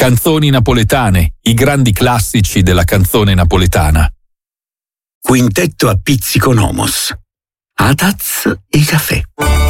Canzoni napoletane, i grandi classici della canzone napoletana. Quintetto a pizzico nomos. A tazza e caffè.